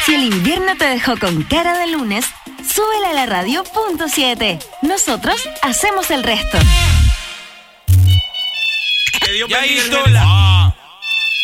Si el invierno te dejó con cara de lunes, súbela a la radio.7. Nosotros hacemos el resto. Ya hizo la